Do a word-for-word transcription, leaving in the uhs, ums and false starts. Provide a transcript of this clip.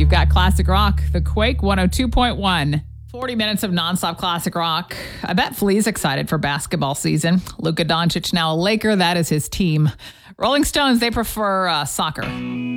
You've got Classic Rock, the Quake one oh two point one. forty minutes of nonstop classic rock. I bet Flea's excited for basketball season. Luka Doncic now a Laker. That is his team. Rolling Stones, they prefer uh, soccer.